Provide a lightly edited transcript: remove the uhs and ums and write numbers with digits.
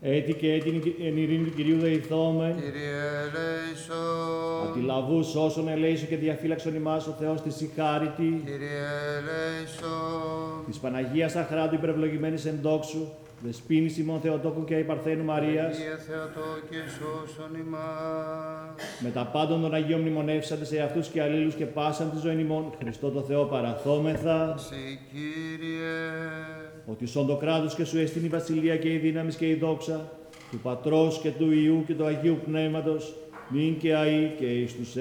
έτη και έτη εν ειρήνη του Κυρίου δεηθόμεν. Κύριε ελέησον. Απ' τη λαβούς όσων ελέησον και διαφύλαξον ημάς ο Θεός της συγχάρητη. Κύριε ελέησον. Της Παναγίας Αχράντου υπερευλογημένης εν δόξου, δεσποίνης ημών Θεοτόκου και υπαρθένου Μαρίας, Κύριε Θεοτόκε σώσον ημάς. με τα πάντων των Αγίων μνημονεύσαντε σε αυτούς και αλλήλους και πάσαν τη ζωή ημών, Χριστό το Θεό παραθόμεθα, Σε Κύριε. ότι σον το κράτος και σου εστίν η βασιλεία και η δύναμη και η δόξα, του Πατρός και του Υιού και του Αγίου Πνεύματος, νυν και αεί και εις τους